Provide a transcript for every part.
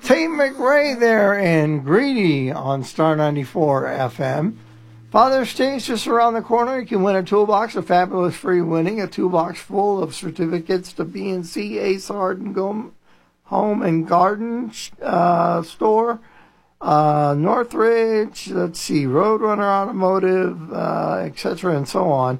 Tate McRae there and Greedy on Star 94 FM. Father's Day's just around the corner. You can win a toolbox of fabulous free winning, a toolbox full of certificates to B&C, Ace Hardin Home and Garden Store, Northridge, let's see, Roadrunner Automotive, etc., and so on.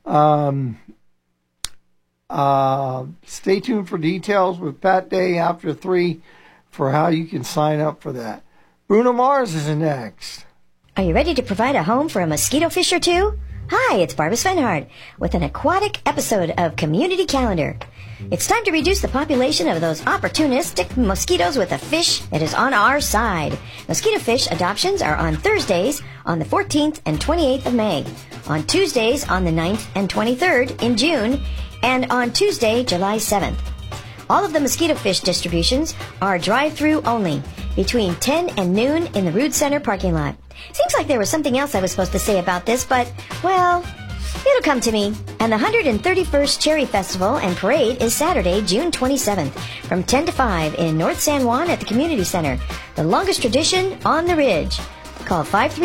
Stay tuned for details with Pat Day after 3 for how you can sign up for that. Bruno Mars is next. Are you ready to provide a home for a mosquito fish or two? Hi, it's Barbara Svenhard with an aquatic episode of Community Calendar. It's time to reduce the population of those opportunistic mosquitoes with a fish that is on our side. Mosquito fish adoptions are on Thursdays on the 14th and 28th of May, on Tuesdays on the 9th and 23rd in June, and on Tuesday, July 7th. All of the mosquito fish distributions are drive-through only, between 10 and noon in the Rood Center parking lot. Seems like there was something else I was supposed to say about this, but, well, it'll come to me. And the 131st Cherry Festival and Parade is Saturday, June 27th, from 10 to 5 in North San Juan at the Community Center, the longest tradition on the Ridge. Call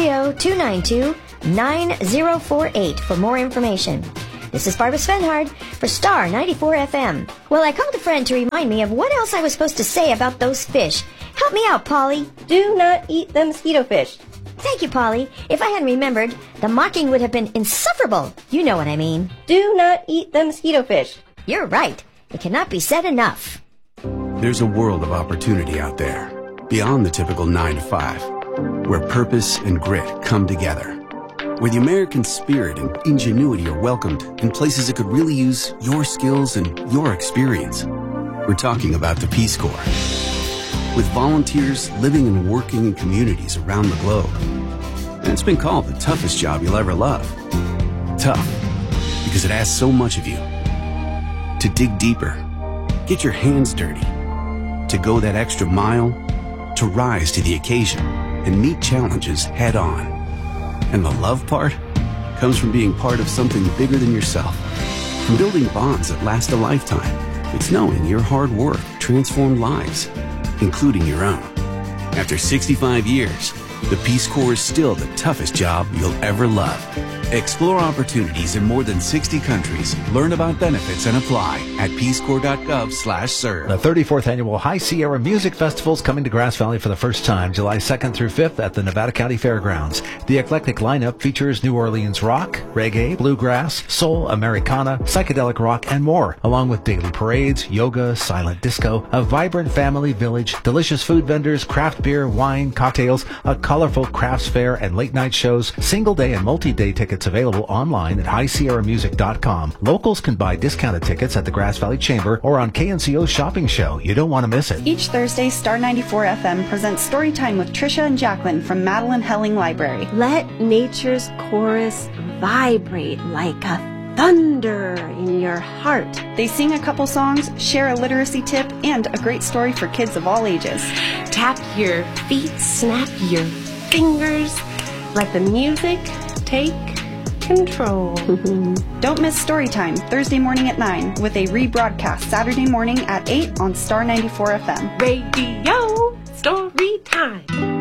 530-292-9048 for more information. This is Barbara Svenhard for Star 94 FM. Well, I called a friend to remind me of what else I was supposed to say about those fish. Help me out, Polly. Do not eat the mosquito fish. Thank you, Polly. If I hadn't remembered, the mocking would have been insufferable. You know what I mean. Do not eat the mosquito fish. You're right. It cannot be said enough. There's a world of opportunity out there, beyond the typical 9 to 5, where purpose and grit come together, where the American spirit and ingenuity are welcomed in places that could really use your skills and your experience. We're talking about the Peace Corps. With volunteers living and working in communities around the globe. And it's been called the toughest job you'll ever love. Tough, because it asks so much of you. To dig deeper, get your hands dirty, to go that extra mile, to rise to the occasion and meet challenges head on. And the love part comes from being part of something bigger than yourself. From building bonds that last a lifetime. It's knowing your hard work transformed lives, including your own. After 65 years, the Peace Corps is still the toughest job you'll ever love. Explore opportunities in more than 60 countries. Learn about benefits and apply at peacecorps.gov/serve. The 34th Annual High Sierra Music Festival is coming to Grass Valley for the first time, July 2nd through 5th at the Nevada County Fairgrounds. The eclectic lineup features New Orleans rock, reggae, bluegrass, soul, Americana, psychedelic rock, and more, along with daily parades, yoga, silent disco, a vibrant family village, delicious food vendors, craft beer, wine, cocktails, a colorful crafts fair, and late-night shows, single-day and multi-day tickets available online at highsierramusic.com. Locals can buy discounted tickets at the Grass Valley Chamber or on KNCO's shopping show. You don't want to miss it. Each Thursday, Star 94 FM presents Storytime with Trisha and Jacqueline from Madeline Helling Library. Let nature's chorus vibrate like a thunder in your heart. They sing a couple songs, share a literacy tip, and a great story for kids of all ages. Tap your feet, snap your fingers, let the music take control. Don't miss Storytime, Thursday morning at 9, with a rebroadcast Saturday morning at 8 on Star 94 FM. Radio Storytime.